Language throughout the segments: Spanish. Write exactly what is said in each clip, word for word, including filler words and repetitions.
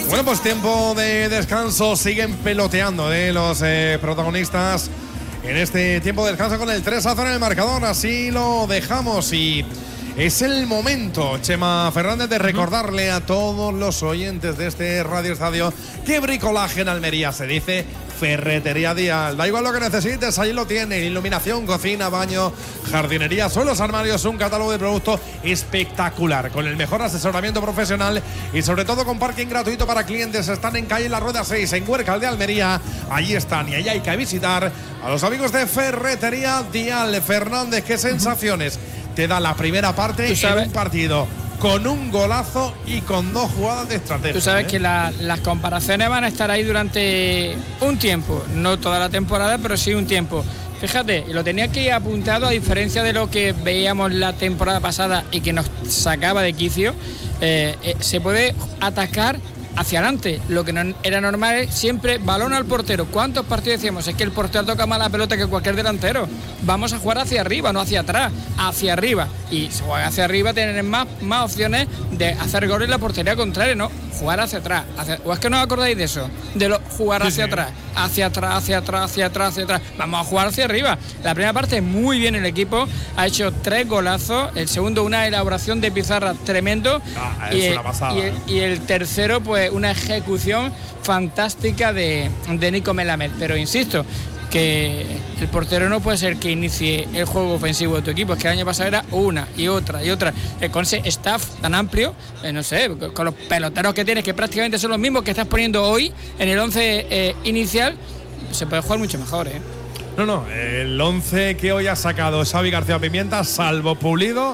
Bueno, pues tiempo de descanso. Siguen peloteando ¿eh? los eh, protagonistas en este tiempo de descanso con el tres a cero en el marcador. Así lo dejamos y es el momento, Chema Fernández, de recordarle a todos los oyentes de este Radio Estadio que bricolaje en Almería se dice Ferretería Dial. Da igual lo que necesites, ahí lo tienen. Iluminación, cocina, baño, jardinería, suelos, armarios, un catálogo de productos espectacular, con el mejor asesoramiento profesional y sobre todo con parking gratuito para clientes. Están en calle La Rueda seis, en Huércal de Almería. Allí están y allí hay que visitar a los amigos de Ferretería Dial. Fernández, ¿qué sensaciones te da la primera parte en un partido con un golazo y con dos jugadas de estrategia? Tú sabes ¿eh? que la, las comparaciones van a estar ahí durante un tiempo, no toda la temporada, pero sí un tiempo. Fíjate, lo tenía aquí apuntado, a diferencia de lo que veíamos la temporada pasada y que nos sacaba de quicio. eh, eh, se puede atacar hacia adelante. Lo que no era normal es siempre balón al portero. ¿Cuántos partidos decíamos? Es que el portero toca más la pelota que cualquier delantero. Vamos a jugar hacia arriba, no hacia atrás, hacia arriba. Y si juegas hacia arriba, tener más, más opciones de hacer gol en la portería contraria, ¿no? Jugar hacia atrás. Hacia, ¿O es que no os acordáis de eso? De lo, jugar hacia sí, atrás, hacia atrás, hacia atrás, hacia atrás, hacia atrás. Vamos a jugar hacia arriba. La primera parte, muy bien el equipo. Ha hecho tres golazos. El segundo, una elaboración de pizarra tremendo. Ah, y, es el, una pasada. y, el, y el tercero, pues una ejecución fantástica de, de Nico Melamed. Pero insisto, que el portero no puede ser que inicie el juego ofensivo de tu equipo. Es que el año pasado era una y otra y otra. Eh, con ese staff tan amplio, eh, no sé, con los peloteros que tienes, que prácticamente son los mismos que estás poniendo hoy en el once eh, inicial, se puede jugar mucho mejor, ¿eh? No, no, el once que hoy ha sacado Xavi García Pimienta, salvo Pulido,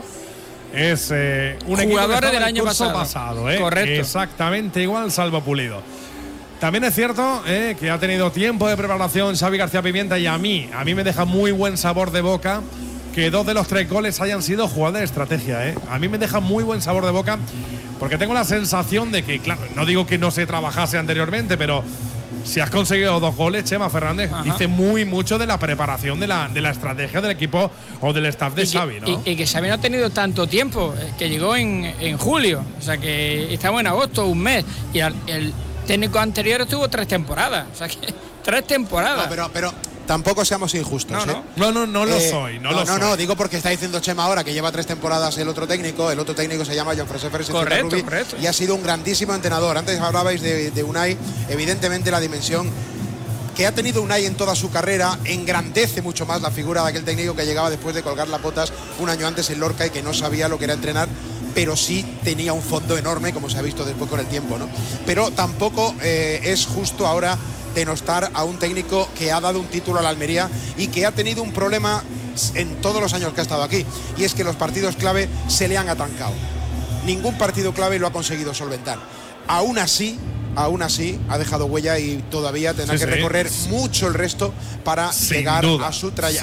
es eh, un jugadores equipo que del año pasado, pasado ¿eh? Correcto. Exactamente igual, salvo Pulido. También es cierto eh, que ha tenido tiempo de preparación Xavi García Pimienta y a mí, a mí me deja muy buen sabor de boca que dos de los tres goles hayan sido jugadas de estrategia. ¿eh? A mí me deja muy buen sabor de boca porque tengo la sensación de que, claro, no digo que no se trabajase anteriormente, pero si has conseguido dos goles, Chema Fernández, Ajá. dice muy mucho de la preparación de la, de la estrategia del equipo o del staff de y Xavi, ¿no? Y, y que Xavi no ha tenido tanto tiempo, que llegó en, en julio, o sea que estamos en agosto, un mes, y el, el técnico anterior estuvo tres temporadas, o sea que tres temporadas. No, pero, pero tampoco seamos injustos. No, no, ¿eh? no, no, no lo eh, soy, no, no lo no, soy. No, digo porque está diciendo Chema ahora que lleva tres temporadas el otro técnico, el otro técnico se llama Jean-François Ferrer correcto, correcto. y ha sido un grandísimo entrenador. Antes hablabais de, de Unai, evidentemente la dimensión que ha tenido Unai en toda su carrera engrandece mucho más la figura de aquel técnico que llegaba después de colgar las botas un año antes en Lorca y que no sabía lo que era entrenar, pero sí tenía un fondo enorme, como se ha visto después con el tiempo, ¿no? Pero tampoco eh, es justo ahora denostar a un técnico que ha dado un título a la Almería y que ha tenido un problema en todos los años que ha estado aquí, y es que los partidos clave se le han atancado. Ningún partido clave lo ha conseguido solventar. Aún así, aún así ha dejado huella y todavía tendrá sí, que recorrer sí. mucho el resto para sin llegar duda, a su, traya,